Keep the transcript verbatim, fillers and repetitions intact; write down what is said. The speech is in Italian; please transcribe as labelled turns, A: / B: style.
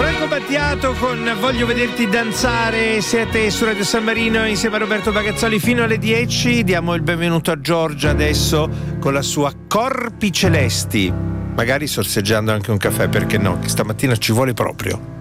A: Franco Battiato con Voglio vederti danzare. Siete su Radio San Marino insieme a Roberto Bagazzoli fino alle dieci. Diamo il benvenuto a Giorgia adesso con la sua Corpi Celesti, magari sorseggiando anche un caffè, perché no, che stamattina ci vuole proprio.